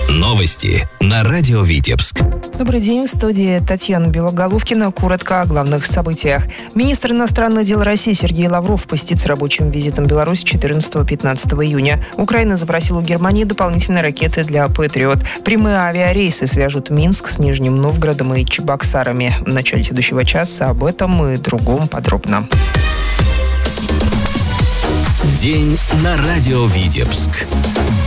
Новости на радио Витебск. Добрый день, в студии Татьяна Белоголовкина. Коротко о главных событиях. Министр иностранных дел России Сергей Лавров посетит с рабочим визитом Беларусь 14-15 июня. Украина запросила у Германии дополнительные ракеты для «Патриот». Прямые авиарейсы свяжут Минск с Нижним Новгородом и Чебоксарами. В начале следующего часа об этом и другом подробно. День на радио Витебск.